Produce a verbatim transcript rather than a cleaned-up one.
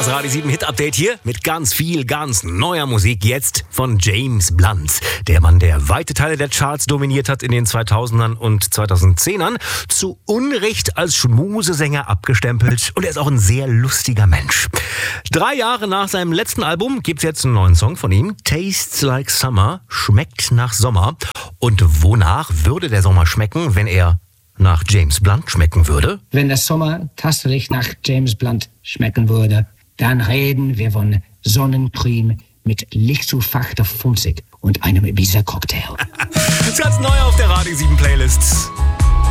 Das Radio sieben Hit Update hier mit ganz viel, ganz neuer Musik jetzt von James Blunt. Der Mann, der weite Teile der Charts dominiert hat in den zweitausendern und zweitausendzehnern, zu Unrecht als Schmusesänger abgestempelt, und er ist auch ein sehr lustiger Mensch. Drei Jahre nach seinem letzten Album gibt's jetzt einen neuen Song von ihm. Tastes Like Summer, schmeckt nach Sommer. Und wonach würde der Sommer schmecken, wenn er nach James Blunt schmecken würde? Wenn der Sommer tatsächlich nach James Blunt schmecken würde, dann reden wir von Sonnencreme mit lichtzufachter Funzig und einem Ibiza-Cocktail. Das ist ganz neu auf der Radio sieben Playlist.